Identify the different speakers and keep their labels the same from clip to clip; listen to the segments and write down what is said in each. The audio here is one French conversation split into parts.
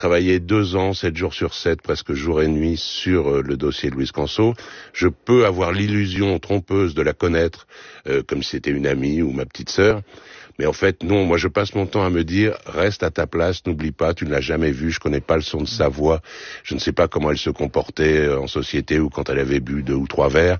Speaker 1: travaillé 2 ans, 7 jours sur 7, presque jour et nuit, sur le dossier de Louise Canso. Je peux avoir l'illusion trompeuse de la connaître, comme si c'était une amie ou ma petite sœur. Mais en fait, non, moi je passe mon temps à me dire, reste à ta place, n'oublie pas, tu ne l'as jamais vue, je connais pas le son de sa voix, je ne sais pas comment elle se comportait en société ou quand elle avait bu 2 ou 3 verres.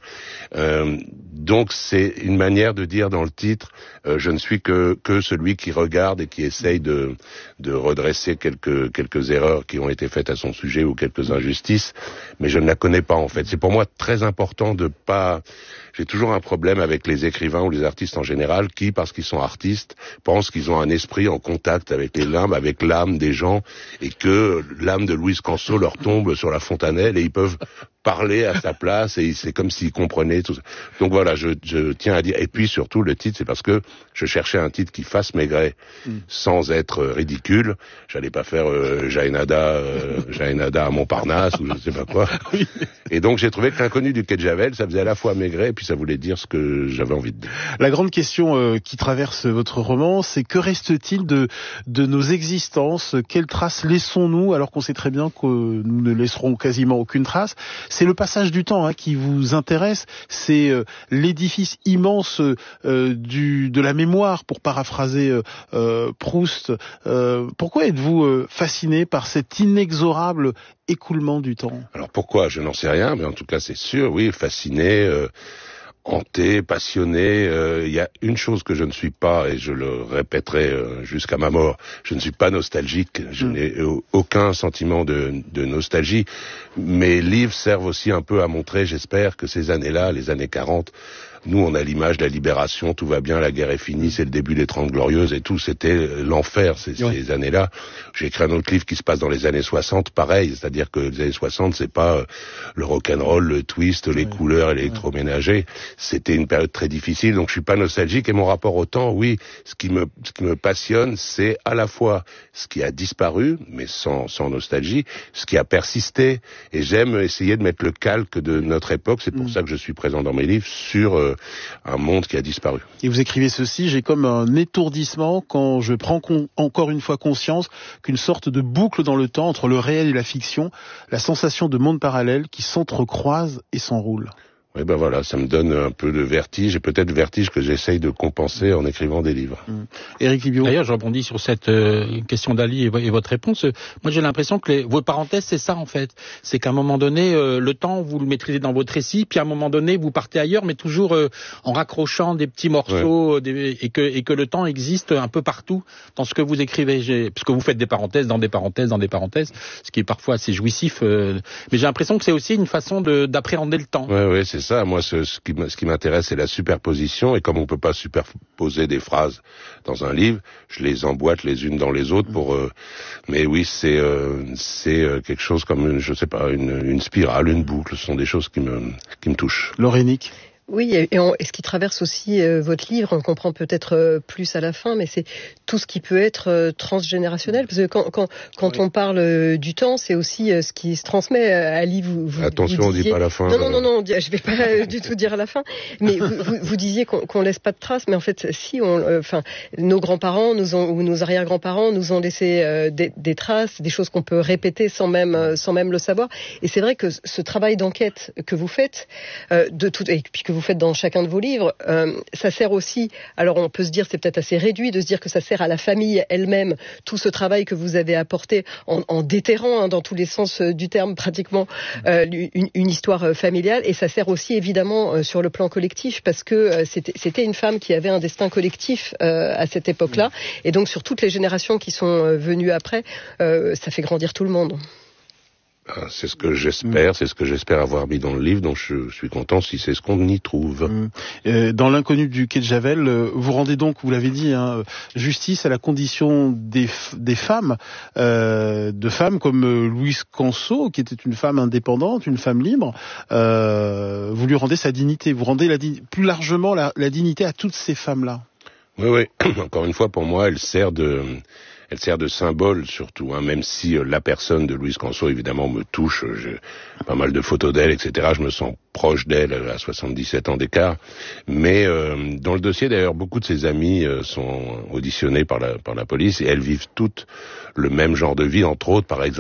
Speaker 1: Donc c'est une manière de dire dans le titre, je ne suis que celui qui regarde et qui essaye de redresser quelques erreurs qui ont été faites à son sujet ou quelques injustices, mais je ne la connais pas en fait. C'est pour moi très important de pas... J'ai toujours un problème avec les écrivains ou les artistes en général qui, parce qu'ils sont artistes, pensent qu'ils ont un esprit en contact avec les limbes, avec l'âme des gens, et que l'âme de Louise Canso leur tombe sur la fontanelle et ils peuvent parler à sa place et c'est comme s'ils comprenaient tout ça. Donc voilà, je tiens à dire. Et puis surtout, le titre, c'est parce que je cherchais un titre qui fasse Maigret sans être ridicule. J'allais pas faire Jaénada à Montparnasse ou je ne sais pas quoi. Et donc j'ai trouvé que l'inconnu du quai de Javel, ça faisait à la fois Maigret et puis ça voulait dire ce que j'avais envie de dire.
Speaker 2: La grande question qui traverse votre roman, c'est que reste-t-il de nos existences? Quelles traces laissons-nous alors qu'on sait très bien que nous ne laisserons quasiment aucune trace? C'est le passage du temps qui vous intéresse, c'est l'édifice immense de la mémoire, pour paraphraser Proust. Pourquoi êtes-vous fasciné par cet inexorable écoulement du temps?
Speaker 1: Alors pourquoi? Je n'en sais rien, mais en tout cas c'est sûr, oui, fasciné, hanté, passionné. Il y a une chose que je ne suis pas, et je le répéterai jusqu'à ma mort, je ne suis pas nostalgique, je n'ai aucun sentiment de nostalgie. Mes livres servent aussi un peu à montrer, j'espère, que ces années-là, les années 40, nous, on a l'image de la libération, tout va bien, la guerre est finie, c'est le début des 30 Glorieuses et tout, c'était l'enfer ces années-là. J'ai écrit un autre livre qui se passe dans les années 60, pareil, c'est-à-dire que les années 60, c'est pas le rock'n'roll, le twist, les couleurs et l'électroménager, c'était une période très difficile, donc je suis pas nostalgique et mon rapport au temps, oui, ce qui me passionne, c'est à la fois ce qui a disparu, mais sans nostalgie, ce qui a persisté, et j'aime essayer de mettre le calque de notre époque, c'est pour ça que je suis présent dans mes livres, sur un monde qui a disparu.
Speaker 2: Et vous écrivez ceci, j'ai comme un étourdissement quand je prends encore une fois conscience qu'une sorte de boucle dans le temps entre le réel et la fiction, la sensation de monde parallèle qui s'entrecroisent et s'enroulent.
Speaker 1: Oui, ben voilà, ça me donne un peu de vertige, et peut-être le vertige que j'essaye de compenser en écrivant des livres.
Speaker 2: Éric Libiot.
Speaker 3: D'ailleurs, je rebondis sur cette question d'Ali et votre réponse. Moi, j'ai l'impression que vos parenthèses, c'est ça, en fait. C'est qu'à un moment donné, le temps, vous le maîtrisez dans votre récit, puis à un moment donné, vous partez ailleurs, mais toujours en raccrochant des petits morceaux, et que le temps existe un peu partout dans ce que vous écrivez. Parce que vous faites des parenthèses, dans des parenthèses, dans des parenthèses, ce qui est parfois assez jouissif. Mais j'ai l'impression que c'est aussi une façon d'appréhender le temps.
Speaker 1: Oui, c'est ça. Moi, ce qui m'intéresse, c'est la superposition. Et comme on peut pas superposer des phrases dans un livre, je les emboîte les unes dans les autres pour. Mais oui, c'est quelque chose comme je sais pas, une spirale, une boucle. Ce sont des choses qui me touchent.
Speaker 2: Laurénique.
Speaker 4: Oui, et ce qui traverse aussi votre livre, on comprend peut-être plus à la fin, mais c'est tout ce qui peut être transgénérationnel. Parce que quand on parle du temps, c'est aussi ce qui se transmet. Ali,
Speaker 1: attention,
Speaker 4: vous disiez...
Speaker 1: on dit pas la fin.
Speaker 4: Non, je vais pas du tout dire à la fin. Mais vous disiez qu'on laisse pas de traces, mais en fait, si, nos grands-parents ou nos arrière-grands-parents nous ont laissé des traces, des choses qu'on peut répéter sans même le savoir. Et c'est vrai que ce travail d'enquête que vous faites, et puis que vous faites dans chacun de vos livres, ça sert aussi, alors on peut se dire, c'est peut-être assez réduit de se dire que ça sert à la famille elle-même, tout ce travail que vous avez apporté en déterrant dans tous les sens du terme pratiquement une histoire familiale, et ça sert aussi évidemment sur le plan collectif, parce que c'était une femme qui avait un destin collectif à cette époque-là, et donc sur toutes les générations qui sont venues après, ça fait grandir tout le monde.
Speaker 1: C'est ce que j'espère avoir mis dans le livre, donc je suis content si c'est ce qu'on y trouve.
Speaker 2: Dans l'inconnu du quai de Javel, vous rendez donc, vous l'avez dit, justice à la condition des femmes, de femmes comme Louise Canso, qui était une femme indépendante, une femme libre. Vous lui rendez sa dignité, vous rendez plus largement la dignité à toutes ces femmes-là.
Speaker 1: Oui. Encore une fois, pour moi, elle sert elle sert de symbole surtout, hein, même si la personne de Louise Canso évidemment me touche, j'ai pas mal de photos d'elle, etc. Je me sens proche d'elle à 77 ans d'écart. Mais dans le dossier d'ailleurs, beaucoup de ses amies sont auditionnés par la police et elles vivent toutes le même genre de vie, entre autres par exemple